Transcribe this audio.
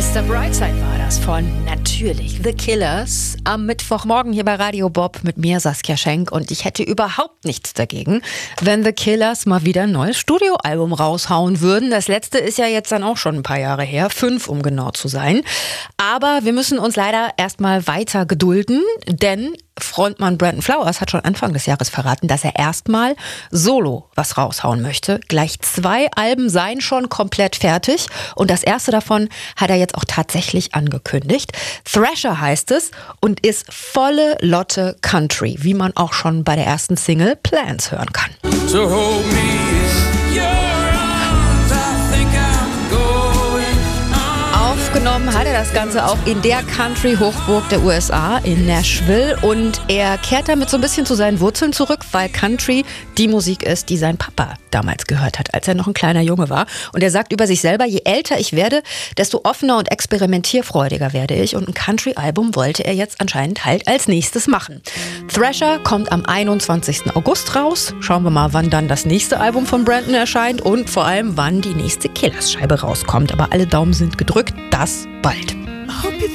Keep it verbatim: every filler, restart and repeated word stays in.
Mister Brightside war das von natürlich The Killers am Mittwochmorgen hier bei Radio Bob mit mir, Saskia Schenk. Und ich hätte überhaupt nichts dagegen, wenn The Killers mal wieder ein neues Studioalbum raushauen würden. Das letzte ist ja jetzt dann auch schon ein paar Jahre her, fünf um genau zu sein. Aber wir müssen uns leider erstmal weiter gedulden, denn Frontmann Brandon Flowers hat schon Anfang des Jahres verraten, dass er erstmal solo was raushauen möchte. Gleich zwei Alben seien schon komplett fertig und das erste davon hat er jetzt auch tatsächlich angekündigt. Thrasher heißt es und ist volle Lotte Country, wie man auch schon bei der ersten Single Plans hören kann. So hold me in your arms, I think I'm going on. Aufgenommen hat er das Ganze auch in der Country-Hochburg der U S A, in Nashville. Und er kehrt damit so ein bisschen zu seinen Wurzeln zurück, weil Country die Musik ist, die sein Papa damals gehört hat, als er noch ein kleiner Junge war. Und er sagt über sich selber, je älter ich werde, desto offener und experimentierfreudiger werde ich. Und ein Country-Album wollte er jetzt anscheinend halt als nächstes machen. Thrasher kommt am einundzwanzigsten August raus. Schauen wir mal, wann dann das nächste Album von Brandon erscheint und vor allem, wann die nächste Killers-Scheibe rauskommt. Aber alle Daumen sind gedrückt, das bald.